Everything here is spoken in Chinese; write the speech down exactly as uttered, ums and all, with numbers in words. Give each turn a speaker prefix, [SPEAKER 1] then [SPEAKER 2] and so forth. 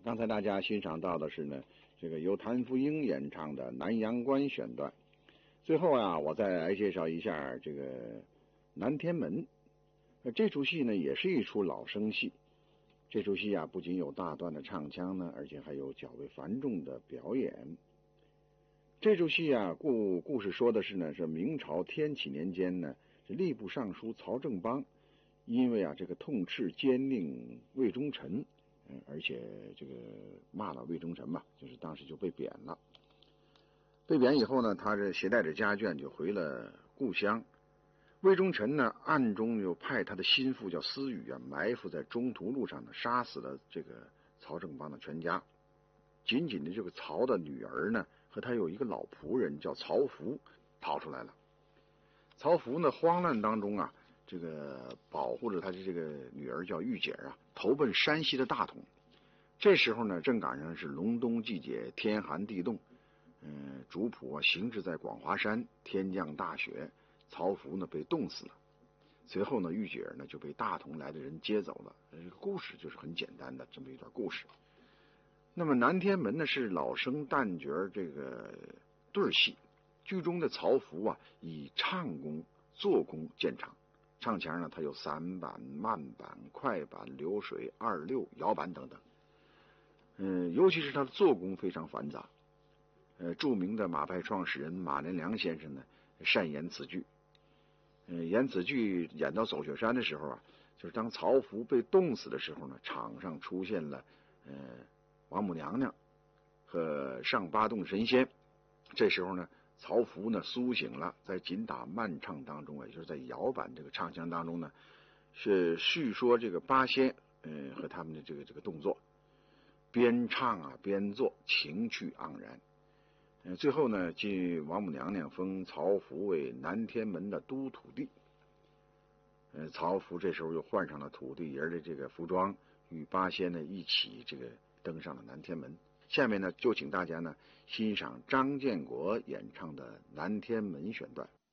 [SPEAKER 1] 刚才大家欣赏到的是呢，这个由谭福英演唱的《南阳关》选段。最后啊，我再来介绍一下这个《南天门》。这出戏呢，也是一出老生戏。这出戏啊，不仅有大段的唱腔呢，而且还有较为繁重的表演。这出戏啊，故故事说的是呢，是明朝天启年间呢，这吏部尚书曹正邦，因为啊这个痛斥奸佞魏忠臣，嗯，而且这个骂了魏忠臣嘛，就是当时就被贬了。被贬以后呢，他这携带着家眷就回了故乡。魏忠臣呢，暗中又派他的心腹叫司宇啊，埋伏在中途路上呢，杀死了这个曹正邦的全家。仅仅的这个曹的女儿呢，和他有一个老仆人叫曹福逃出来了。曹福呢，慌乱当中啊，这个保护着他的这个女儿叫玉姐啊，投奔山西的大同。这时候呢，正赶上是隆冬季节，天寒地冻，嗯，主仆啊行至在广华山，天降大雪，曹福呢被冻死了。随后呢，玉姐呢就被大同来的人接走了。这个故事就是很简单的这么一段故事。那么南天门呢是老生旦角这个对戏，剧中的曹福啊以唱功、做工见长。唱腔呢，它有散板、慢板、快板、流水、二六、摇板等等。嗯，尤其是他的做工非常繁杂。呃，著名的马派创始人马连良先生呢，善演此剧。嗯、呃，演此剧演到走雪山的时候啊，就是当曹福被冻死的时候呢，场上出现了呃王母娘娘和上八洞神仙。这时候呢，曹福呢苏醒了，在紧打慢唱当中啊，也就是在摇板这个唱腔当中呢，是叙说这个八仙嗯、呃、和他们的这个这个动作，边唱啊边做，情趣盎然。呃，最后呢，进王母娘娘封曹福为南天门的都土地。呃，曹福这时候又换上了土地爷的这个服装，与八仙呢一起这个登上了南天门。下面呢，就请大家呢欣赏张建国演唱的《南天门》选段。